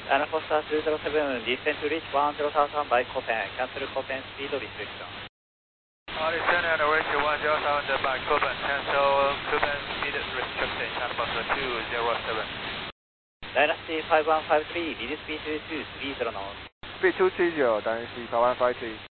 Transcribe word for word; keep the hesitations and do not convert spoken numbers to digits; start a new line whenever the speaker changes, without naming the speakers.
Dynafoster two zero seven, descend to reach one zero thousand by Copen, cancel Copen speed restriction.
Uh, descend and reach one zero thousand by Copen, cancel Copen speed restriction, Dynafoster two zero seven.
Dynasty five one five three, lead speed two two, speed zero knots.
Speed two three zero, Dynasty five one five three.